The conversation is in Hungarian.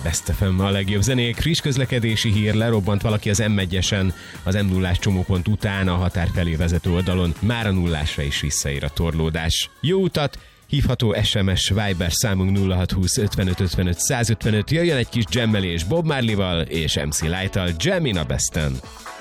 Best FM a legjobb zenék. Friss közlekedési hír, lerobbant valaki az M1-esen, az M0-ás csomópont után a határ felé vezető oldalon. Már a nullásra is visszaér a torlódás. Jó utat! Hívható SMS Viber számunk 0620 55 55 155. Jöjjön egy kis jammelés Bob Marley-val és MC Light-tal. Jam in a Besten!